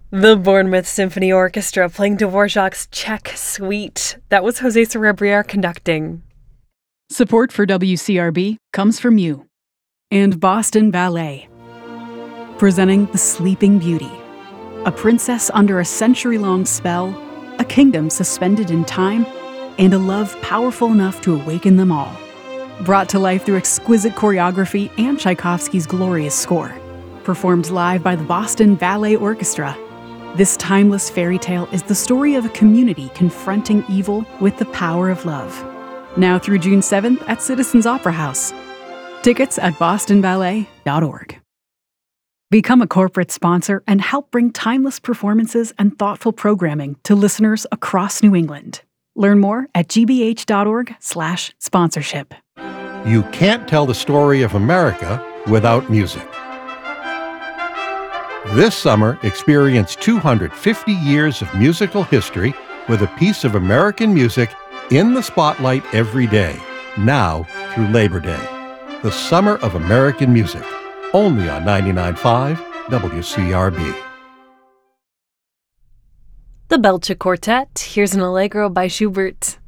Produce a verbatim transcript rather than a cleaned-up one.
The Bournemouth Symphony Orchestra playing Dvorak's Czech Suite. That was Jose Cerebriere conducting. Support for W C R B comes from you and Boston Ballet, presenting The Sleeping Beauty, a princess under a century-long spell, a kingdom suspended in time, and a love powerful enough to awaken them all. Brought to life through exquisite choreography and Tchaikovsky's glorious score. Performed live by the Boston Ballet Orchestra, this timeless fairy tale is the story of a community confronting evil with the power of love. Now through June seventh at Citizens Opera House. Tickets at boston ballet dot org. Become a corporate sponsor and help bring timeless performances and thoughtful programming to listeners across New England. Learn more at g b h dot org slash sponsorship. You can't tell the story of America without music. This summer, experience two hundred fifty years of musical history with a piece of American music in the spotlight every day, now through Labor Day. The Summer of American Music, only on ninety-nine point five W C R B. The Belcher Quartet. Here's an Allegro by Schubert.